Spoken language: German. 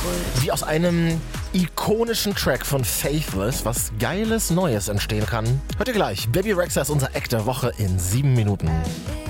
Wie aus einem ikonischen Track von Faithless was Geiles Neues entstehen kann. Hört ihr gleich. Baby Rexha ist unser Act der Woche in 7 Minuten.